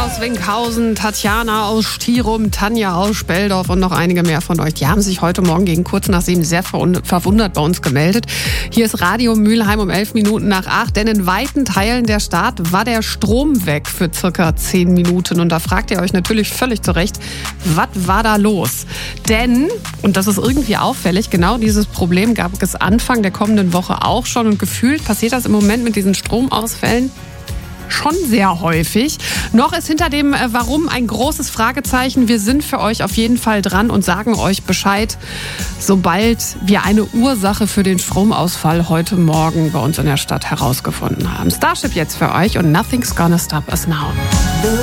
aus Winkhausen, Tatjana aus Stirum, Tanja aus Speldorf und noch einige mehr von euch. Die haben sich heute Morgen gegen kurz nach 7 sehr verwundert bei uns gemeldet. Hier ist Radio Mülheim um 11 Minuten nach 8, denn in weiten Teilen der Stadt war der Strom weg für circa 10 Minuten. Und da fragt ihr euch natürlich völlig zu Recht, was war da los? Denn, und das ist irgendwie auffällig, genau dieses Problem gab es Anfang der kommenden Woche auch schon. Und gefühlt passiert das im Moment mit diesen Stromausfällen schon sehr häufig. Noch ist hinter dem Warum ein großes Fragezeichen. Wir sind für euch auf jeden Fall dran und sagen euch Bescheid, sobald wir eine Ursache für den Stromausfall heute Morgen bei uns in der Stadt herausgefunden haben. Starship jetzt für euch und Nothing's Gonna Stop Us Now.